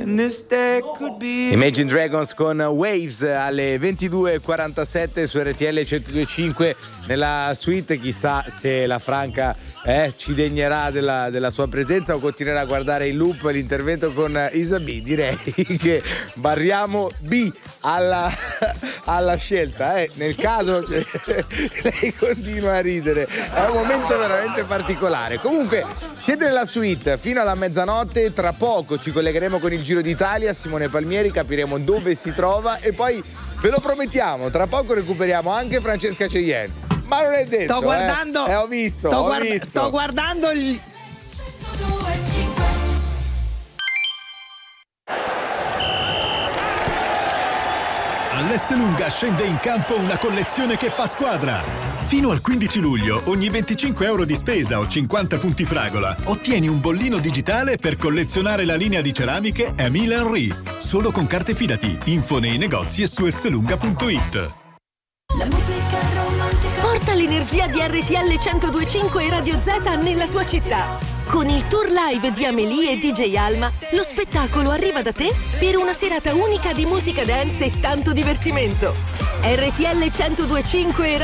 Imagine Dragons con Waves alle 22.47 su RTL 102.5 nella suite. Chissà se la Franca ci degnerà della sua presenza o continuerà a guardare in loop l'intervento con Isabì. Direi che barriamo B alla scelta, nel caso lei continua a ridere, è un momento veramente particolare. Comunque siete nella suite fino alla mezzanotte, tra poco ci collegheremo con il Giro d'Italia, Simone Palmieri, capiremo dove si trova e poi ve lo promettiamo, tra poco recuperiamo anche Francesca Cheyenne, ma non è detto. Sto guardando, ho visto. Sto guardando il All'Esselunga scende in campo una collezione che fa squadra. Fino al 15 luglio, ogni 25 euro di spesa o 50 punti fragola, ottieni un bollino digitale per collezionare la linea di ceramiche Emile Henry. Solo con carte Fidati. Info nei negozi e su esselunga.it. Porta l'energia di RTL 102.5 e Radio Z nella tua città. Con il tour live di Amélie e DJ Alma, lo spettacolo arriva da te per una serata unica di musica dance e tanto divertimento. RTL 102.5 e